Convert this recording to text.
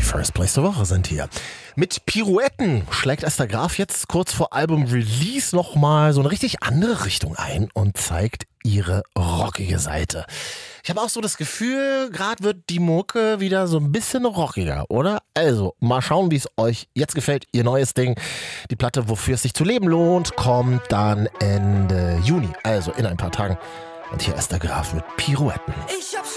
First Place der Woche sind hier. Mit Pirouetten schlägt Esther Graf jetzt kurz vor Album-Release nochmal so eine richtig andere Richtung ein und zeigt ihre rockige Seite. Ich habe auch so das Gefühl, gerade wird die Mucke wieder so ein bisschen rockiger, oder? Also, mal schauen, wie es euch jetzt gefällt. Ihr neues Ding, die Platte, wofür es sich zu leben lohnt, kommt dann Ende Juni, also in ein paar Tagen. Und hier Esther Graf mit Pirouetten. Ich hab